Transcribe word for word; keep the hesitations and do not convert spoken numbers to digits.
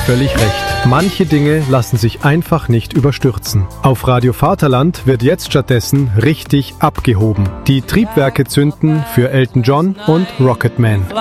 völlig recht. Manche Dinge lassen sich einfach nicht überstürzen. Auf Radio Vaterland wird jetzt stattdessen richtig abgehoben. Die Triebwerke zünden für Elton John und Rocketman.